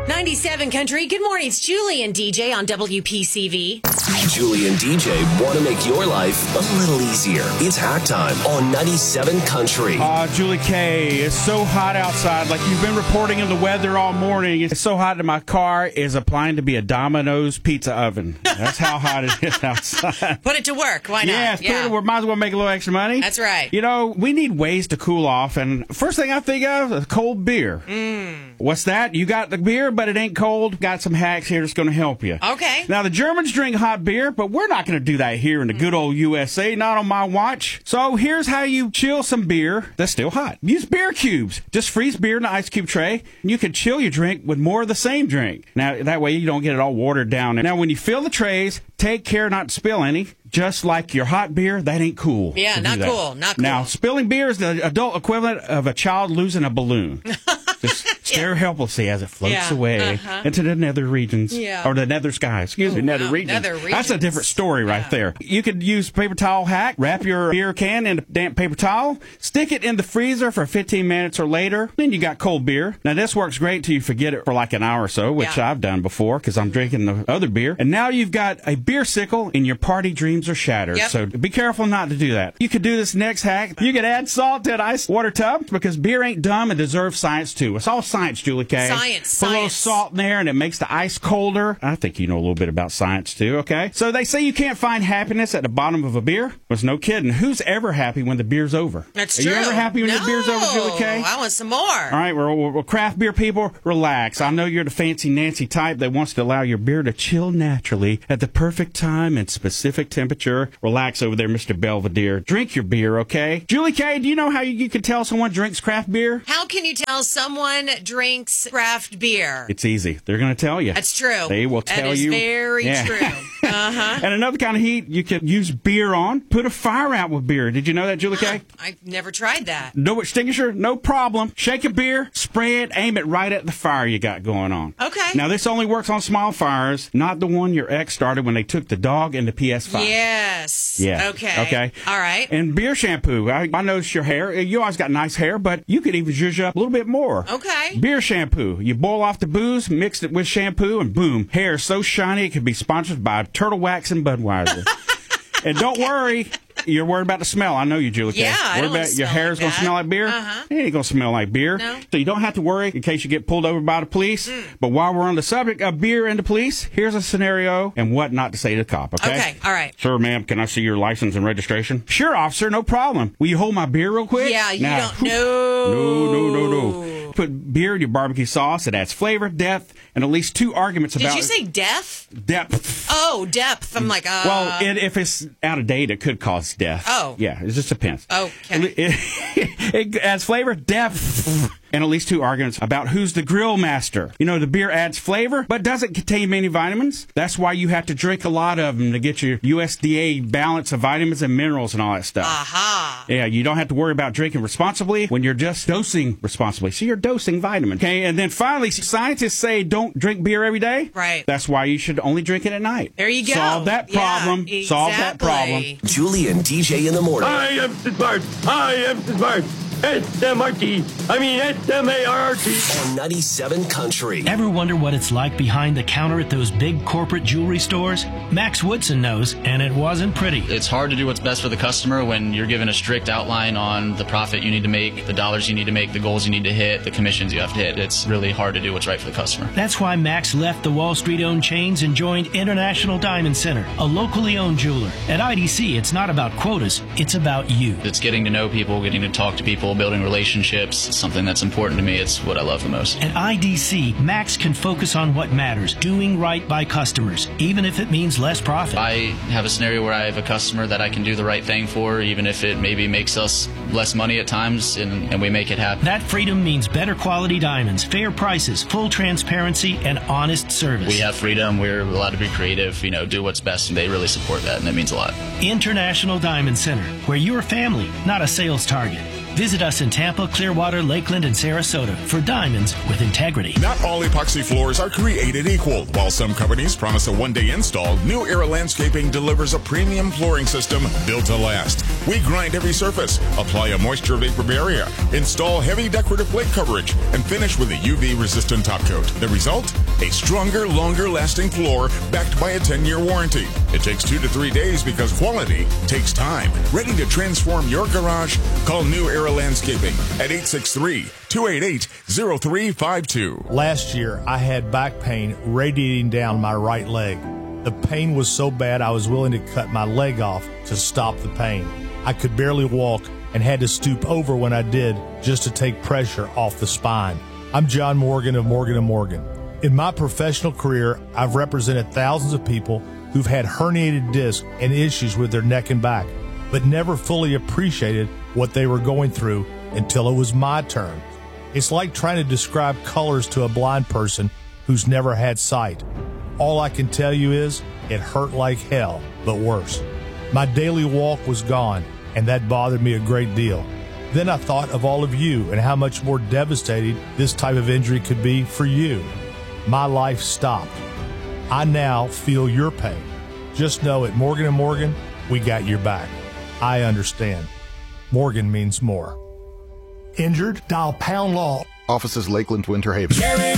97 Country. Good morning. It's Julie and DJ on WPCV. Julie and DJ want to make your life a little easier. It's Hack Time on 97 Country. Julie K, it's so hot outside. Like you've been reporting in the weather all morning. It's so hot that my car is applying to be a Domino's pizza oven. That's how hot it is outside. Put it to work. Why not? Yes, put it to work. Might as well make a little extra money. That's right. You know, we need ways to cool off. And first thing I think of is cold beer. What's that? You got the beer, but it ain't cold. Got some hacks here that's going to help you. Okay. Now, the Germans drink hot beer, but we're not going to do that here in the good old USA, not on my watch. So here's how you chill some beer that's still hot. Use beer cubes. Just freeze beer in an ice cube tray, and you can chill your drink with more of the same drink. Now, that way you don't get it all watered down. Now, when you fill the trays, take care not to spill any. Just like your hot beer, that ain't cool. Yeah, not cool. Not cool. Now, spilling beer is the adult equivalent of a child losing a balloon. Just stare helplessly as it floats away into the nether regions. Yeah. Or the nether sky. Excuse me, nether regions. That's a different story right there. You could use paper towel hack. Wrap your beer can in a damp paper towel. Stick it in the freezer for 15 minutes or later. Then you got cold beer. Now, this works great till you forget it for like an hour or so, which I've done before because I'm drinking the other beer. And now you've got a beer sickle and your party dreams are shattered. Yep. So be careful not to do that. You could do this next hack. You could add salt to an ice water tub because beer ain't dumb and deserves science too. It's all science, Julie K. Science. Put a little salt in there and it makes the ice colder. I think you know a little bit about science too, okay? So they say you can't find happiness at the bottom of a beer. Well, no kidding. Who's ever happy when the beer's over? That's Are true. you ever happy when the beer's over, Julie K? I want some more. All right, well, craft beer people, relax. I know you're the fancy Nancy type that wants to allow your beer to chill naturally at the perfect time and specific temperature. Relax over there, Mr. Belvedere. Drink your beer, okay? Julie K, do you know how you can tell someone drinks craft beer? How can you tell someone drinks craft beer? It's easy. They're going to tell you. That's true. They will tell you. That is very true. And another kind of heat you can use beer on. Put a fire out with beer. Did you know that, Julie K? I've never tried that. No extinguisher? No problem. Shake a beer, spray it, aim it right at the fire you got going on. Okay. Now, this only works on small fires, not the one your ex started when they took the dog and the PS5. Yes. Yeah. Okay. All right. And beer shampoo. I noticed your hair. You always got nice hair, but you could even zhuzh up a little bit more. Okay. Beer shampoo. You boil off the booze, mix it with shampoo, and boom, hair is so shiny it could be sponsored by Turtle Wax and Budweiser. And don't worry. You're worried about the smell. I know you, Julie. Yeah, I don't about your hair's like going to smell like beer? It ain't going to smell like beer. No. So you don't have to worry in case you get pulled over by the police. But while we're on the subject of beer and the police, here's a scenario and what not to say to the cop, okay? Okay, all right. Sir, ma'am, can I see your license and registration? Sure, officer, no problem. Will you hold my beer real quick? Yeah, you now, don't know. No. Put beer in your barbecue sauce. It adds flavor, depth, and at least two arguments about... Did you say death? Depth. Oh, depth. I'm like, Well, if it's out of date, it could cause death. Oh. Yeah, it just depends. Okay. It adds flavor, depth, and at least two arguments about who's the grill master. You know, the beer adds flavor, but doesn't contain many vitamins. That's why you have to drink a lot of them to get your USDA balance of vitamins and minerals and all that stuff. Aha. Yeah, you don't have to worry about drinking responsibly when you're just dosing responsibly. So you're dosing vitamins. Okay, and then finally, scientists say don't drink beer every day. Right. That's why you should only drink it at night. There you go. Solve that problem. Yeah, exactly. Solve that problem. Julie and DJ in the morning. I am smart. S-M-R-T. S-M-A-R-T. On 97 Country. Ever wonder what it's like behind the counter at those big corporate jewelry stores? Max Woodson knows, and it wasn't pretty. It's hard to do what's best for the customer when you're given a strict outline on the profit you need to make, the dollars you need to make, the goals you need to hit, the commissions you have to hit. It's really hard to do what's right for the customer. That's why Max left the Wall Street-owned chains and joined International Diamond Center, a locally owned jeweler. At IDC, it's not about quotas, it's about you. It's getting to know people, getting to talk to people, building relationships. It's something that's important to me. It's what I love the most. At IDC, Max can focus on what matters, doing right by customers, even if it means less profit. I have a scenario where I have a customer that I can do the right thing for, even if it maybe makes us less money at times, and we make it happen. That freedom means better quality diamonds, fair prices, full transparency, and honest service. We have freedom. We're allowed to be creative, do what's best, and they really support that, and that means a lot. International Diamond Center, where you're family, not a sales target. Visit us in Tampa, Clearwater, Lakeland, and Sarasota for diamonds with integrity. Not all epoxy floors are created equal. While some companies promise a one-day install, New Era Landscaping delivers a premium flooring system built to last. We grind every surface, apply a moisture vapor barrier, install heavy decorative plate coverage, and finish with a UV-resistant top coat. The result? A stronger, longer-lasting floor backed by a 10-year warranty. It takes 2 to 3 days because quality takes time. Ready to transform your garage? Call New Era Landscaping at 863-288-0352. Last year, I had back pain radiating down my right leg. The pain was so bad I was willing to cut my leg off to stop the pain. I could barely walk and had to stoop over when I did just to take pressure off the spine. I'm John Morgan of Morgan & Morgan. In my professional career, I've represented thousands of people who've had herniated discs and issues with their neck and back, but never fully appreciated what they were going through until it was my turn. It's like trying to describe colors to a blind person who's never had sight. All I can tell you is it hurt like hell, but worse. My daily walk was gone, and that bothered me a great deal. Then I thought of all of you and how much more devastating this type of injury could be for you. My life stopped. I now feel your pain. Just know at Morgan & Morgan, we got your back. I understand. Morgan means more. Injured? Dial #Law. Offices Lakeland, Winter Haven. Jerry